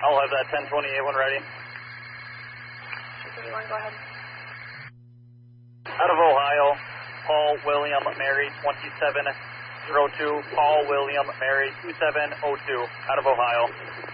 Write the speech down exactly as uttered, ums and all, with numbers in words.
I'll have that ten twenty-eight one ready. ten twenty-one, go ahead. Out of Ohio, Paul William Mary twenty-seven oh two, Paul William Mary two seven oh two, out of Ohio.